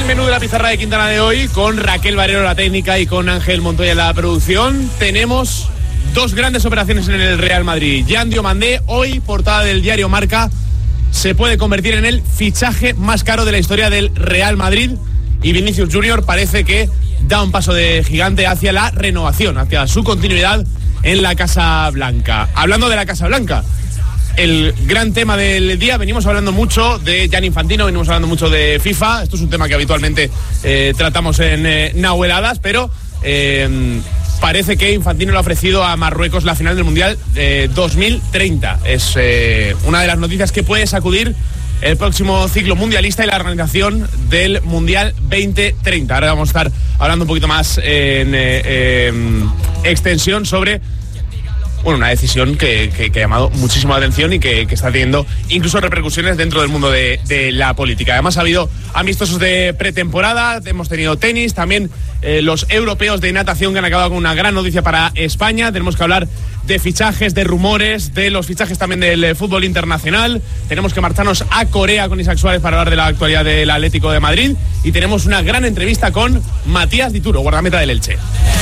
menú de la pizarra de Quintana de hoy, con Raquel Barrero la técnica y con Ángel Montoya la producción, tenemos dos grandes operaciones en el Real Madrid. Yan Diomandé, hoy portada del diario Marca, se puede convertir en el fichaje más caro de la historia del Real Madrid, y Vinicius Junior parece que da un paso de gigante hacia la renovación, hacia su continuidad en la Casa Blanca. Hablando de la Casa Blanca, el gran tema del día, venimos hablando mucho de Gianni Infantino, venimos hablando mucho de FIFA. Esto es un tema que habitualmente tratamos en Nahueladas, pero parece que Infantino le ha ofrecido a Marruecos la final del Mundial 2030. Es una de las noticias que puede sacudir el próximo ciclo mundialista y la organización del Mundial 2030. Ahora vamos a estar hablando un poquito más en extensión sobre una decisión que ha llamado muchísima atención y que está teniendo incluso repercusiones dentro del mundo de la política. Además ha habido amistosos de pretemporada, hemos tenido tenis, también los europeos de natación que han acabado con una gran noticia para España. Tenemos que hablar de fichajes, de rumores, de los fichajes también del fútbol internacional. Tenemos que marcharnos a Corea con Isaac Suárez para hablar de la actualidad del Atlético de Madrid, y tenemos una gran entrevista con Matías Dituro, guardameta del Elche.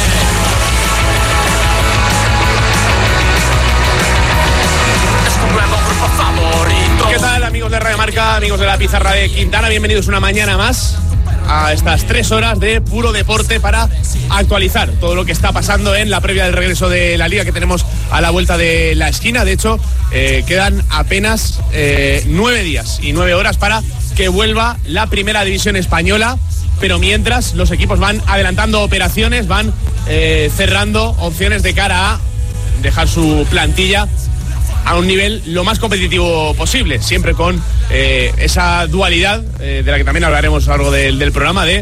¿Qué tal, amigos de Radio Marca, amigos de la pizarra de Quintana? Bienvenidos una mañana más a estas 3 horas de puro deporte para actualizar todo lo que está pasando en la previa del regreso de la Liga, que tenemos a la vuelta de la esquina. De hecho, quedan apenas 9 días y 9 horas para que vuelva la Primera División Española, pero mientras los equipos van adelantando operaciones, van cerrando opciones de cara a dejar su plantilla a un nivel lo más competitivo posible, siempre con esa dualidad de la que también hablaremos a lo largo del programa, de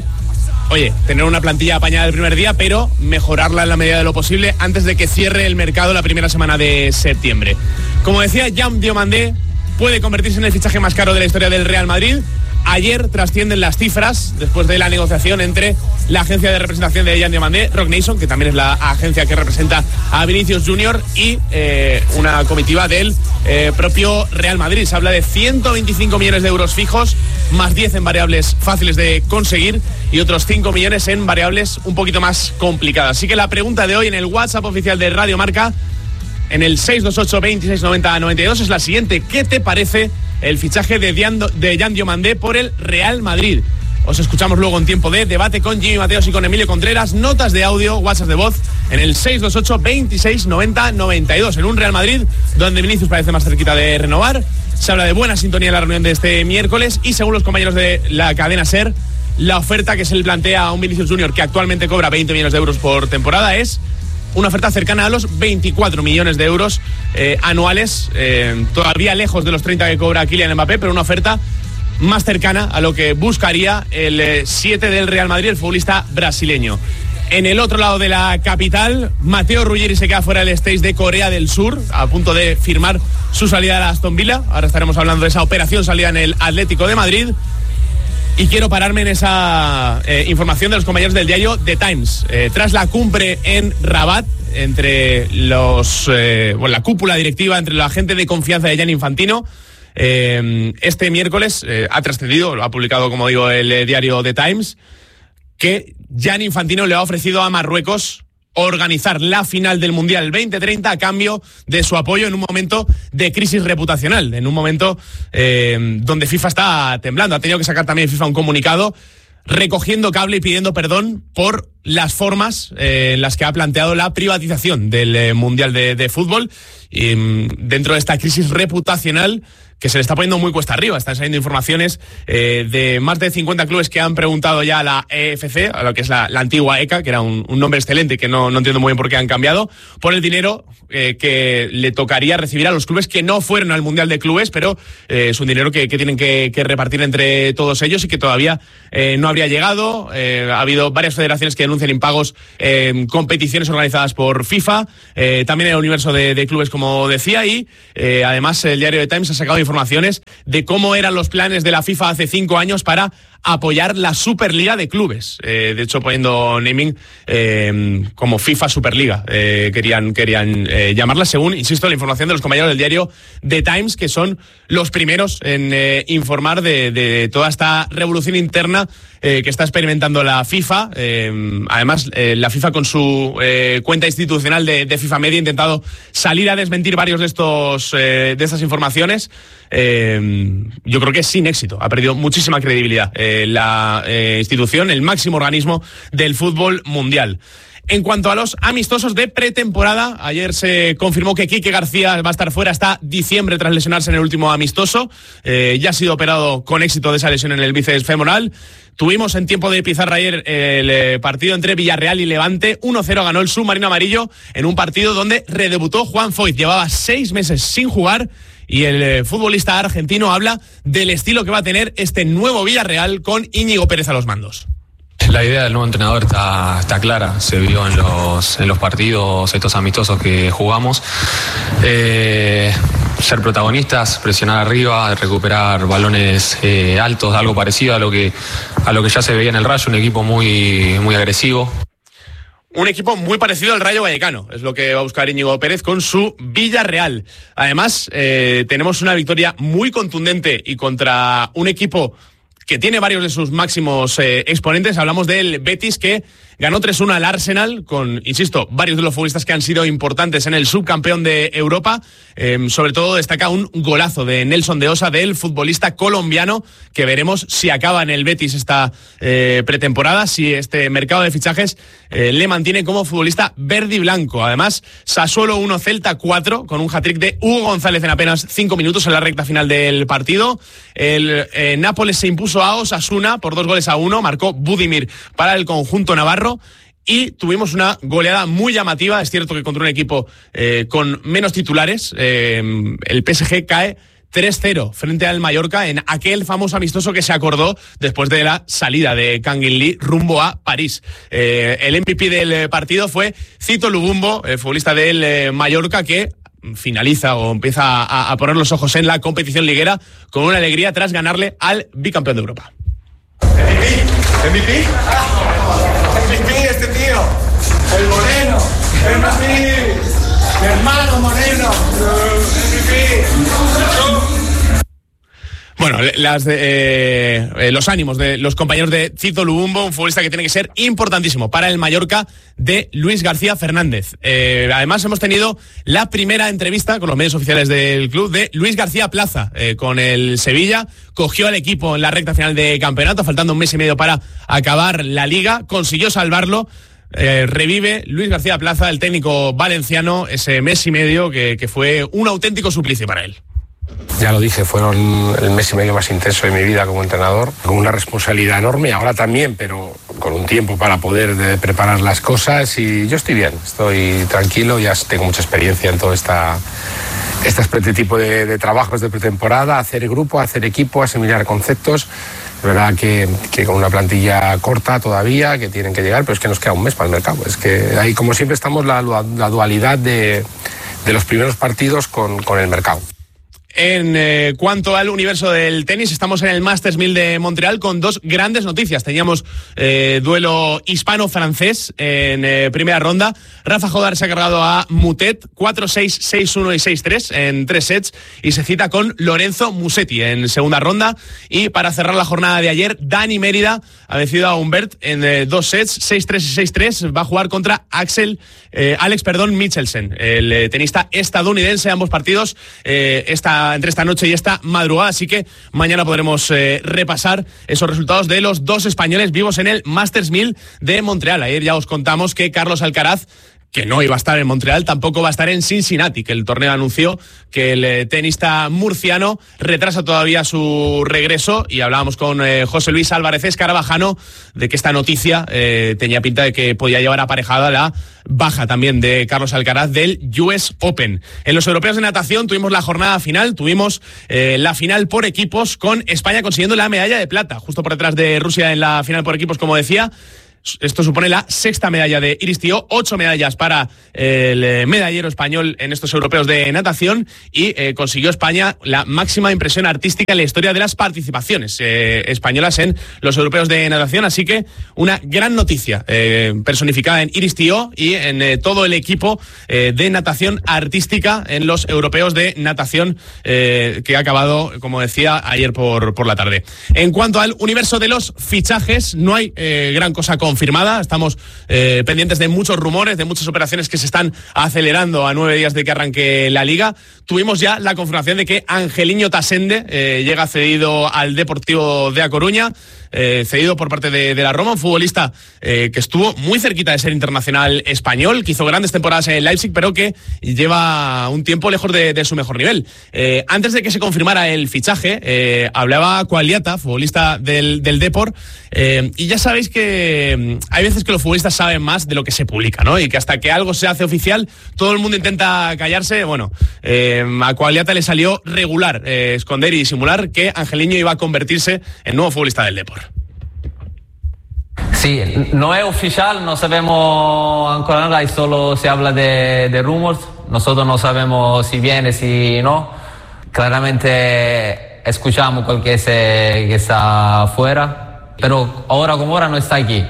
tener una plantilla apañada el primer día, pero mejorarla en la medida de lo posible antes de que cierre el mercado la primera semana de septiembre. Como decía, Yan Diomandé puede convertirse en el fichaje más caro de la historia del Real Madrid. Ayer trascienden las cifras después de la negociación entre la agencia de representación de Yan Diomandé, Roc Nation, que también es la agencia que representa a Vinicius Junior, y una comitiva del propio Real Madrid. Se habla de 125 millones de euros fijos, más 10 en variables fáciles de conseguir y otros 5 millones en variables un poquito más complicadas. Así que la pregunta de hoy en el WhatsApp oficial de Radio Marca, en el 628 26 90 92, es la siguiente: ¿qué te parece el fichaje de Yan Diomandé por el Real Madrid? Os escuchamos luego en tiempo de debate con Jimmy Mateos y con Emilio Contreras. Notas de audio, WhatsApp de voz en el 628 26 90 92. En un Real Madrid donde Vinicius parece más cerquita de renovar. Se habla de buena sintonía en la reunión de este miércoles, y según los compañeros de la cadena SER, la oferta que se le plantea a un Vinicius Junior que actualmente cobra 20 millones de euros por temporada es una oferta cercana a los 24 millones de euros anuales, todavía lejos de los 30 que cobra Kylian Mbappé, pero una oferta más cercana a lo que buscaría el 7 del Real Madrid, el futbolista brasileño. En el otro lado de la capital, Mateo Ruggeri se queda fuera del stage de Corea del Sur, a punto de firmar su salida a la Aston Villa. Ahora estaremos hablando de esa operación salida en el Atlético de Madrid. Y quiero pararme en esa información de los compañeros del diario The Times. Tras la cumbre en Rabat entre la cúpula directiva, entre la gente de confianza de Gianni Infantino, este miércoles ha trascendido, lo ha publicado, como digo, el diario The Times, que Gianni Infantino le ha ofrecido a Marruecos organizar la final del Mundial 2030 a cambio de su apoyo en un momento de crisis reputacional, en un momento donde FIFA está temblando. Ha tenido que sacar también FIFA un comunicado recogiendo cable y pidiendo perdón por las formas en las que ha planteado la privatización del Mundial de fútbol, y dentro de esta crisis reputacional que se le está poniendo muy cuesta arriba. Están saliendo informaciones de más de 50 clubes que han preguntado ya a la EFC, a lo que es la antigua ECA, que era un nombre excelente que no entiendo muy bien por qué han cambiado, por el dinero que le tocaría recibir a los clubes que no fueron al Mundial de Clubes, pero es un dinero que tienen que repartir entre todos ellos y que todavía no habría llegado. Ha habido varias federaciones que denuncian impagos en competiciones organizadas por FIFA, también en el universo de clubes, como decía, y además el diario The Times ha sacado informaciones de cómo eran los planes de la FIFA hace 5 años para apoyar la Superliga de clubes. De hecho, poniendo naming como FIFA Superliga. Querían llamarla, según, insisto, la información de los compañeros del diario The Times, que son los primeros en informar de toda esta revolución interna que está experimentando la FIFA. Además, la FIFA, con su cuenta institucional de FIFA Media, ha intentado salir a desmentir varios de estas informaciones. Yo creo que sin éxito. Ha perdido muchísima credibilidad la institución, el máximo organismo del fútbol mundial. En cuanto a los amistosos de pretemporada, ayer se confirmó que Quique García va a estar fuera hasta diciembre tras lesionarse en el último amistoso. Ya ha sido operado con éxito de esa lesión en el bíceps femoral. Tuvimos en tiempo de pizarra ayer el partido entre Villarreal y Levante. 1-0 ganó el submarino amarillo en un partido donde redebutó Juan Foyth. Llevaba 6 meses sin jugar y el futbolista argentino habla del estilo que va a tener este nuevo Villarreal con Íñigo Pérez a los mandos. La idea del nuevo entrenador está clara, se vio en los partidos, estos amistosos que jugamos. Ser protagonistas, presionar arriba, recuperar balones altos, algo parecido a lo que ya se veía en el Rayo, un equipo muy, muy agresivo. Un equipo muy parecido al Rayo Vallecano, es lo que va a buscar Íñigo Pérez con su Villarreal. Además, tenemos una victoria muy contundente y contra un equipo que tiene varios de sus máximos exponentes. Hablamos del Betis, que ganó 3-1 al Arsenal con, insisto, varios de los futbolistas que han sido importantes en el subcampeón de Europa. Sobre todo destaca un golazo de Nelson de Osa, del futbolista colombiano, que veremos si acaba en el Betis esta pretemporada, si este mercado de fichajes le mantiene como futbolista verde y blanco. Además, Sassuolo 1, Celta 4, con un hat-trick de Hugo González en apenas 5 minutos en la recta final del partido. El Nápoles se impuso a Osasuna por 2-1, marcó Budimir para el conjunto navarro. Y tuvimos una goleada muy llamativa. Es cierto que contra un equipo con menos titulares, el PSG cae 3-0 frente al Mallorca en aquel famoso amistoso que se acordó después de la salida de Kangin Lee rumbo a París. El MVP del partido fue Cito Lubumbo, futbolista del Mallorca, que finaliza o empieza a poner los ojos en la competición liguera con una alegría tras ganarle al bicampeón de Europa. MVP este tío, el moreno, mi hermano moreno, MVP. Bueno, los ánimos de los compañeros de Cito Lubumbo, un futbolista que tiene que ser importantísimo para el Mallorca, de Luis García Fernández. Además, hemos tenido la primera entrevista con los medios oficiales del club de Luis García Plaza con el Sevilla. Cogió al equipo en la recta final de campeonato, faltando un mes y medio para acabar la liga. Consiguió salvarlo. Revive Luis García Plaza, el técnico valenciano, ese mes y medio que fue un auténtico suplicio para él. Ya lo dije, fueron el mes y medio más intenso de mi vida como entrenador, con una responsabilidad enorme, ahora también, pero con un tiempo para poder preparar las cosas, y yo estoy bien, estoy tranquilo, ya tengo mucha experiencia en todo este tipo de trabajos de pretemporada, hacer grupo, hacer equipo, asimilar conceptos. Es verdad que con una plantilla corta todavía, que tienen que llegar, pero es que nos queda un mes para el mercado. Es que ahí, como siempre, estamos la dualidad de los primeros partidos con el mercado. En cuanto al universo del tenis, estamos en el Masters 1000 de Montreal con dos grandes noticias. Teníamos duelo hispano-francés en primera ronda. Rafa Jodar se ha cargado a Mutet 4-6, 6-1 y 6-3 en 3 sets y se cita con Lorenzo Musetti en segunda ronda. Y para cerrar la jornada de ayer, Dani Mérida ha vencido a Humbert en 2 sets, 6-3 y 6-3. Va a jugar contra Alex Michelsen, el tenista estadounidense. Ambos partidos entre esta noche y esta madrugada, así que mañana podremos repasar esos resultados de los dos españoles vivos en el Masters 1000 de Montreal. Ayer ya os contamos que Carlos Alcaraz, que no iba a estar en Montreal, tampoco va a estar en Cincinnati, que el torneo anunció que el tenista murciano retrasa todavía su regreso, y hablábamos con José Luis Álvarez Escarabajano de que esta noticia tenía pinta de que podía llevar aparejada la baja también de Carlos Alcaraz del US Open. En los europeos de natación tuvimos la jornada final, tuvimos la final por equipos, con España consiguiendo la medalla de plata, justo por detrás de Rusia en la final por equipos, como decía. Esto supone la 6ª medalla de Iris Tío, 8 medallas para el medallero español en estos europeos de natación y consiguió España la máxima impresión artística en la historia de las participaciones españolas en los europeos de natación. Así que una gran noticia personificada en Iris Tío y en todo el equipo de natación artística en los europeos de natación que ha acabado, como decía, ayer por la tarde. En cuanto al universo de los fichajes, no hay gran cosa confirmada. Estamos pendientes de muchos rumores, de muchas operaciones que se están acelerando a 9 días de que arranque la Liga. Tuvimos ya la confirmación de que Angeliño Tasende llega cedido al Deportivo de A Coruña, cedido por parte de la Roma, un futbolista que estuvo muy cerquita de ser internacional español, que hizo grandes temporadas en el Leipzig, pero que lleva un tiempo lejos de su mejor nivel. Antes de que se confirmara el fichaje, hablaba Coagliata, futbolista del Depor, y ya sabéis que hay veces que los futbolistas saben más de lo que se publica, ¿no? Y que hasta que algo se hace oficial, todo el mundo intenta callarse. Bueno, a Coagliata le salió regular esconder y disimular que Angeliño iba a convertirse en nuevo futbolista del Depor. Sí, no es oficial, no sabemos ancora nada y solo se habla de rumores. Nosotros no sabemos si viene, si no. Claramente escuchamos cualquier que está afuera, pero ahora como ahora no está aquí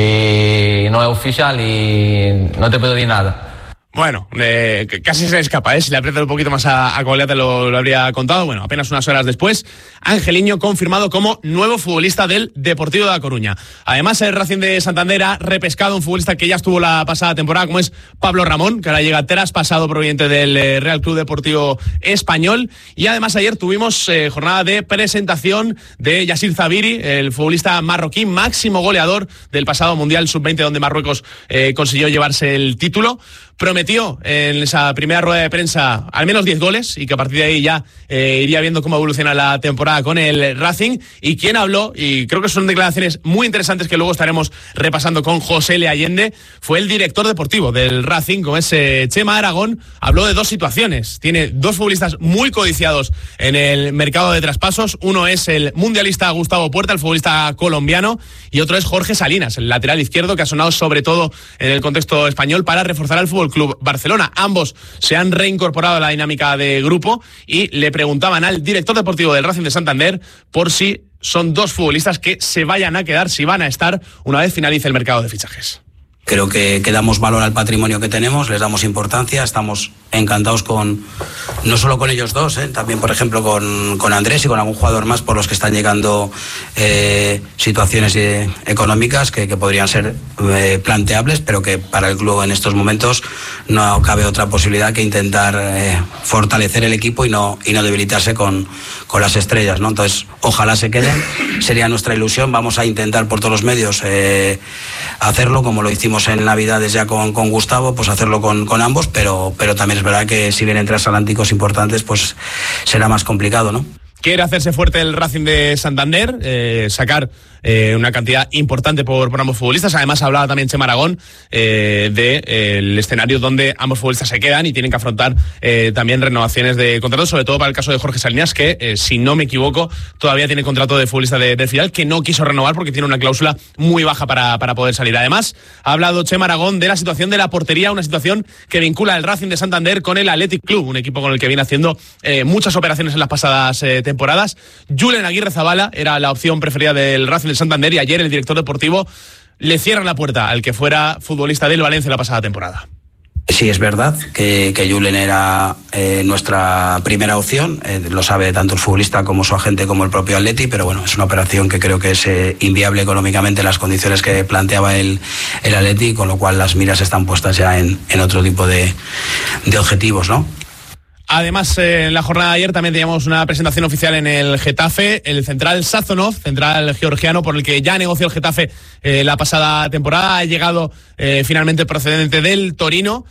y no es oficial y no te puedo decir nada. Bueno, casi se le escapa, si le aprieta un poquito más a Coagliata lo habría contado. Bueno, apenas unas horas después, Angeliño confirmado como nuevo futbolista del Deportivo de A Coruña. Además, el Racing de Santander ha repescado un futbolista que ya estuvo la pasada temporada, como es Pablo Ramón, que ahora llega traspasado proveniente del Real Club Deportivo Español. Y además ayer tuvimos jornada de presentación de Yassir Zabiri, el futbolista marroquí, máximo goleador del pasado Mundial Sub-20, donde Marruecos consiguió llevarse el título. Prometió en esa primera rueda de prensa al menos 10 goles y que a partir de ahí ya iría viendo cómo evoluciona la temporada con el Racing. Y quien habló, y creo que son declaraciones muy interesantes que luego estaremos repasando con José L. Allende, fue el director deportivo del Racing, como es Chema Aragón. Habló de dos situaciones. Tiene dos futbolistas muy codiciados en el mercado de traspasos. Uno es el mundialista Gustavo Puerta, el futbolista colombiano, y otro es Jorge Salinas, el lateral izquierdo, que ha sonado sobre todo en el contexto español para reforzar al Fútbol Club Barcelona. Ambos se han reincorporado a la dinámica de grupo y le preguntaban al director deportivo del Racing de Santander por si son dos futbolistas que se vayan a quedar, si van a estar una vez finalice el mercado de fichajes. Creo que damos valor al patrimonio que tenemos, les damos importancia, estamos encantados no solo con ellos dos, también por ejemplo con Andrés y con algún jugador más por los que están llegando situaciones económicas que podrían ser planteables, pero que para el club en estos momentos no cabe otra posibilidad que intentar fortalecer el equipo y no debilitarse con las estrellas, ¿no? Entonces ojalá se queden, sería nuestra ilusión, vamos a intentar por todos los medios hacerlo como lo hicimos en Navidades ya con Gustavo, pues hacerlo con ambos, pero también es verdad que si vienen transatlánticos importantes, pues será más complicado, ¿no? Quiere hacerse fuerte el Racing de Santander, sacar una cantidad importante por ambos futbolistas. Además hablaba también Chema Aragón del escenario donde ambos futbolistas se quedan y tienen que afrontar también renovaciones de contratos, sobre todo para el caso de Jorge Salinas, que si no me equivoco todavía tiene contrato de futbolista del filial, que no quiso renovar porque tiene una cláusula muy baja para poder salir. Además ha hablado Chema Aragón de la situación de la portería, una situación que vincula el Racing de Santander con el Athletic Club, un equipo con el que viene haciendo muchas operaciones en las pasadas temporadas. Julen Aguirre Zabala era la opción preferida del Racing de Santander y ayer el director deportivo le cierra la puerta al que fuera futbolista del Valencia la pasada temporada. Sí, es verdad que Julen era nuestra primera opción, lo sabe tanto el futbolista como su agente como el propio Atleti, pero bueno, es una operación que creo que es inviable económicamente en las condiciones que planteaba el Atleti, con lo cual las miras están puestas ya en otro tipo de objetivos, ¿no? Además, en la jornada de ayer también teníamos una presentación oficial en el Getafe, el central Sazonov, central georgiano, por el que ya negoció el Getafe la pasada temporada. Ha llegado finalmente procedente del Torino.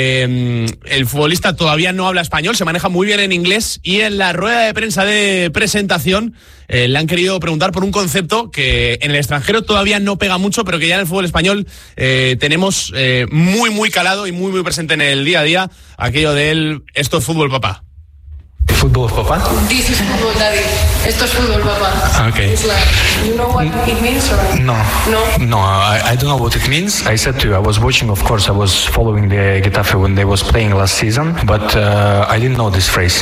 El futbolista todavía no habla español, se maneja muy bien en inglés y en la rueda de prensa de presentación le han querido preguntar por un concepto que en el extranjero todavía no pega mucho, pero que ya en el fútbol español tenemos muy calado y muy presente en el día a día, aquello del esto es fútbol, papá. football, papá? This is football, daddy. Esto es fútbol, papá. Okay. It's like, you know what it means or? No. No? I don't know what it means. I said to you, I was watching, of course, I was following the Getafe when they was playing last season, but I didn't know this phrase.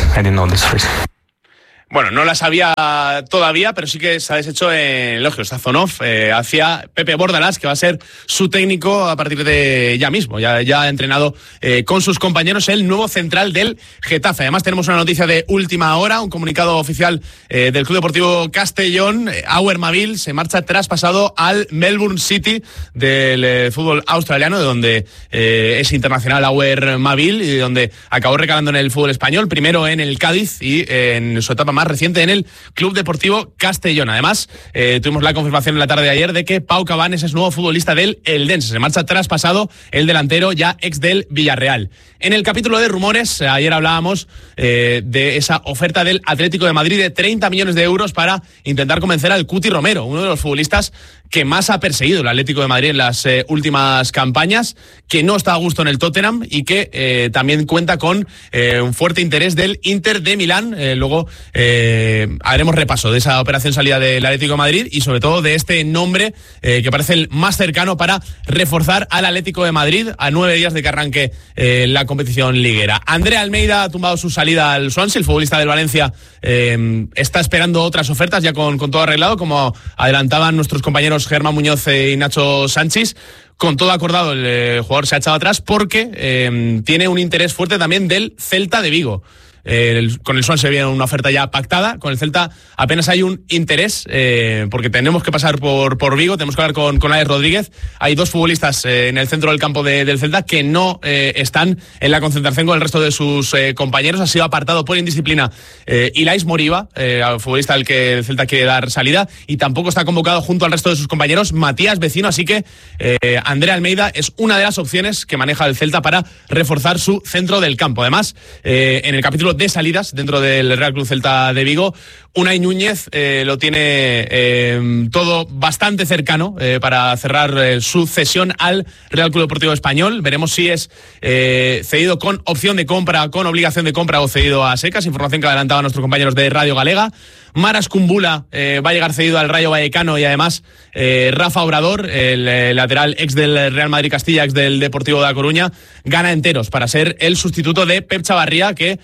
Bueno, no la sabía todavía, pero sí que se ha deshecho en elogios Sazonov hacia Pepe Bordalás, que va a ser su técnico a partir de ya mismo. Ya ha entrenado con sus compañeros el nuevo central del Getafe. Además tenemos una noticia de última hora, un comunicado oficial del Club Deportivo Castellón. Auer Mavil se marcha traspasado al Melbourne City del fútbol australiano, de donde es internacional Auer Mavil y de donde acabó recalando en el fútbol español, primero en el Cádiz y en su etapa más reciente en el Club Deportivo Castellón. Además, tuvimos la confirmación en la tarde de ayer de que Pau Cabanes es nuevo futbolista del Eldense. Se marcha traspasado el delantero ya ex del Villarreal. En el capítulo de rumores, ayer hablábamos de esa oferta del Atlético de Madrid de 30 millones de euros para intentar convencer al Cuti Romero, uno de los futbolistas que más ha perseguido el Atlético de Madrid en las últimas campañas, que no está a gusto en el Tottenham y que también cuenta con un fuerte interés del Inter de Milán. Luego haremos repaso de esa operación salida del Atlético de Madrid y sobre todo de este nombre que parece el más cercano para reforzar al Atlético de Madrid a 9 días de que arranque la competición liguera. André Almeida ha tumbado su salida al Swansea. El futbolista del Valencia está esperando otras ofertas ya con todo arreglado, como adelantaban nuestros compañeros Germán Muñoz y Nacho Sánchez. Con todo acordado, el jugador se ha echado atrás porque tiene un interés fuerte también del Celta de Vigo. Con el Swansea viene una oferta ya pactada, con el Celta apenas hay un interés, porque tenemos que pasar por Vigo, tenemos que hablar con Alex Rodríguez. Hay dos futbolistas en el centro del campo del Celta que no están en la concentración con el resto de sus compañeros. Ha sido apartado por indisciplina Ilais Moriba, futbolista al que el Celta quiere dar salida, y tampoco está convocado junto al resto de sus compañeros Matías Vecino, así que André Almeida es una de las opciones que maneja el Celta para reforzar su centro del campo. Además, en el capítulo de salidas dentro del Real Club Celta de Vigo, Unai Núñez lo tiene todo bastante cercano para cerrar su cesión al Real Club Deportivo Español. Veremos si es cedido con opción de compra, con obligación de compra o cedido a secas, información que adelantaban nuestros compañeros de Radio Galega. Maras Kumbula va a llegar cedido al Rayo Vallecano y además Rafa Obrador, el lateral ex del Real Madrid Castilla, ex del Deportivo de A Coruña, gana enteros para ser el sustituto de Pep Chavarría, que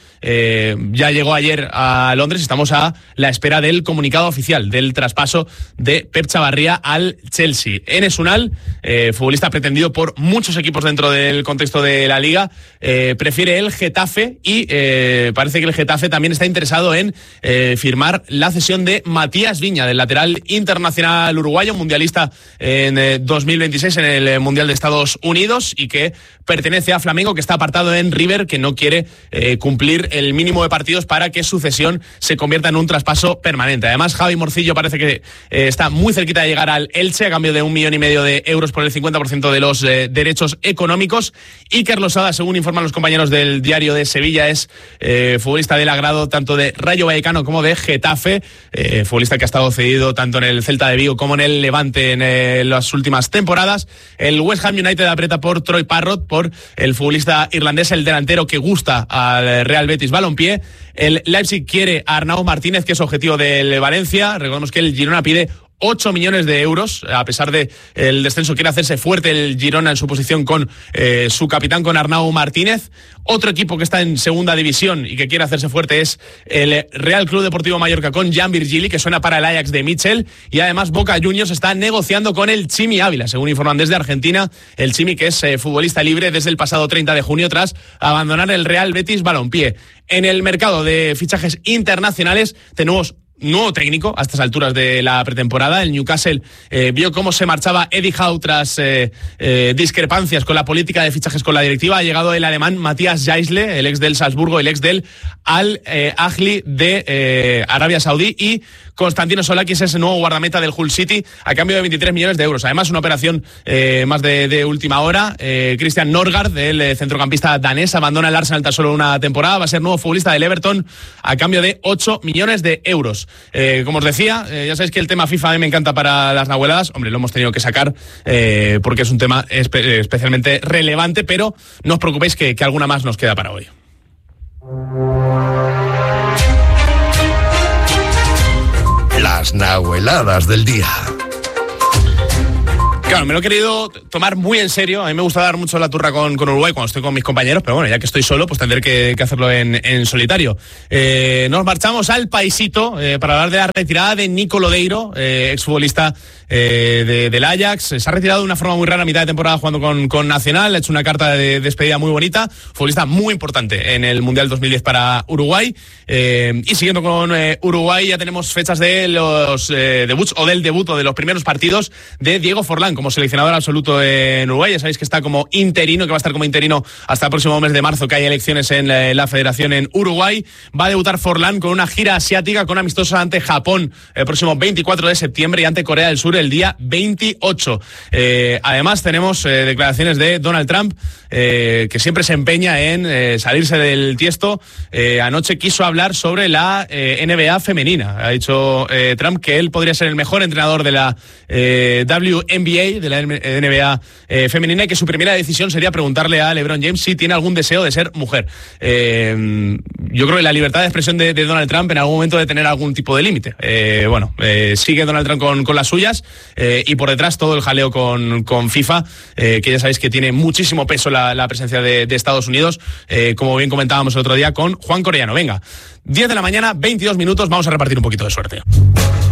ya llegó ayer a Londres. Estamos a la espera del comunicado oficial del traspaso de Pep Chavarría al Chelsea. Enes Unal, futbolista pretendido por muchos equipos dentro del contexto de la Liga, prefiere el Getafe y parece que el Getafe también está interesado en firmar la cesión de Matías Viña, del lateral internacional uruguayo, mundialista en 2026 en el Mundial de Estados Unidos y que pertenece a Flamengo, que está apartado en River, que no quiere cumplir el mínimo de partidos para que su cesión se convierta en un traspaso permanente. Además, Javi Morcillo parece que está muy cerquita de llegar al Elche a cambio de 1,5 millones de euros por el 50% de los derechos económicos. Iker Losada, según informan los compañeros del Diario de Sevilla, es futbolista del agrado tanto de Rayo Vallecano como de Getafe, futbolista que ha estado cedido tanto en el Celta de Vigo como en el Levante en las últimas temporadas. El West Ham United aprieta por Troy Parrott, por el futbolista irlandés, el delantero que gusta al Real Betis Balompié. El Leipzig quiere a Arnau Martínez, que es objetivo del Valencia. Recordemos que el Girona pide 8 millones de euros. A pesar de el descenso, quiere hacerse fuerte el Girona en su posición con su capitán, con Arnau Martínez. Otro equipo que está en segunda división y que quiere hacerse fuerte es el Real Club Deportivo Mallorca con Jan Virgili, que suena para el Ajax de Mitchell. Y además Boca Juniors está negociando con el Chimi Ávila, según informan desde Argentina. El Chimi, que es futbolista libre desde el pasado 30 de junio tras abandonar el Real Betis Balompié. En el mercado de fichajes internacionales tenemos nuevo técnico a estas alturas de la pretemporada. El Newcastle vio cómo se marchaba Eddie Howe tras discrepancias con la política de fichajes con la directiva. Ha llegado el alemán Matthias Jaisle, el ex del Salzburgo, el ex del Al-Ahly de Arabia Saudí, y Constantino Solakis es el nuevo guardameta del Hull City a cambio de 23 millones de euros. Además, una operación más de última hora. Christian Norgard, el centrocampista danés, abandona el Arsenal tan solo una temporada. Va a ser nuevo futbolista del Everton a cambio de 8 millones de euros. Como os decía, ya sabéis que el tema FIFA a mí me encanta para las nahueladas. Hombre, lo hemos tenido que sacar porque es un tema especialmente relevante, pero no os preocupéis que alguna más nos queda para hoy. las nahueladas del día. Claro, me lo he querido tomar muy en serio. A mí me gusta dar mucho la turra con Uruguay cuando estoy con mis compañeros, pero bueno, ya que estoy solo, pues tendré que hacerlo en solitario. Nos marchamos al paisito para hablar de la retirada de Nico Lodeiro, exfutbolista del Ajax. Se ha retirado de una forma muy rara a mitad de temporada jugando con Nacional. Ha hecho una carta de despedida muy bonita. Futbolista muy importante en el Mundial 2010 para Uruguay. Y siguiendo con Uruguay, ya tenemos fechas de los debuts o del debut o de los primeros partidos de Diego Forlán como seleccionador absoluto en Uruguay. Ya sabéis que está como interino, que va a estar como interino hasta el próximo mes de marzo, que hay elecciones en la federación en Uruguay. Va a debutar Forlán con una gira asiática con amistosos ante Japón el próximo 24 de septiembre y ante Corea del Sur el día 28. Además tenemos declaraciones de Donald Trump, que siempre se empeña en salirse del tiesto. Anoche quiso hablar sobre la NBA femenina. Ha dicho Trump que él podría ser el mejor entrenador de la WNBA, de la NBA femenina, y que su primera decisión sería preguntarle a LeBron James si tiene algún deseo de ser mujer. Yo creo que la libertad de expresión de Donald Trump en algún momento debe tener algún tipo de límite. Sigue Donald Trump con las suyas, y por detrás todo el jaleo con FIFA, que ya sabéis que tiene muchísimo peso la presencia de Estados Unidos, como bien comentábamos el otro día con Juan Corellano. Venga, 10 de la mañana, 22 minutos, vamos a repartir un poquito de suerte.